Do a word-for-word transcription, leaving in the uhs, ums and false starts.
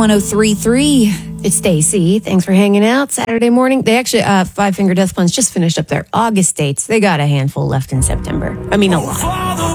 one oh three point three. It's Stacy. Thanks for hanging out Saturday morning. They actually, uh, Five Finger Death Punch just finished up their August dates. They got a handful left in September. I mean, a lot.